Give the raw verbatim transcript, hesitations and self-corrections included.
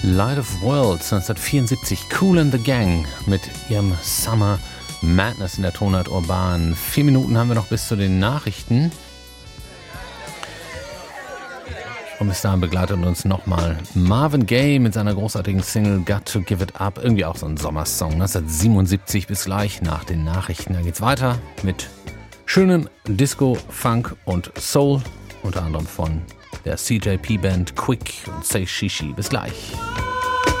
Light of Worlds neunzehnhundertvierundsiebzig, Kool and the Gang mit ihrem Summer Madness in der Tonart Urban. Vier Minuten haben wir noch bis zu den Nachrichten. Und bis dahin begleitet uns nochmal Marvin Gaye mit seiner großartigen Single Got to Give It Up. Irgendwie auch so ein Sommersong. neunzehnhundertsiebenundsiebzig, bis gleich nach den Nachrichten. Da geht's weiter mit schönen Disco, Funk und Soul. Unter anderem von der C J P Band Quick und Say Shishi. Bis gleich.